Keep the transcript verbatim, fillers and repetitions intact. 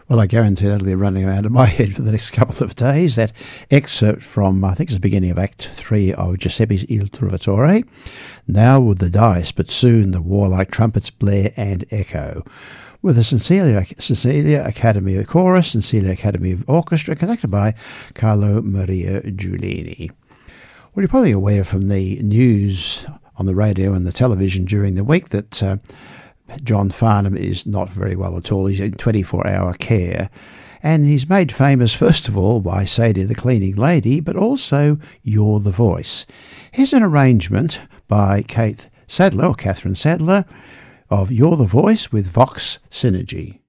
Well, I guarantee that'll be running around in my head for the next couple of days. That excerpt from, I think it's the beginning of Act three of Giuseppe's Il Trovatore. Now with the dice, but soon the warlike trumpets blare and echo. With the Cecilia, Cecilia Academy Chorus, Cecilia Academy Orchestra, conducted by Carlo Maria Giulini. Well, you're probably aware from the news on the radio and the television during the week that uh, John Farnham is not very well at all. He's in twenty-four hour care. And he's made famous, first of all, by Sadie the Cleaning Lady, but also You're the Voice. Here's an arrangement by Kate Sadler, or Catherine Sadler, of You're the Voice with Vox Synergy.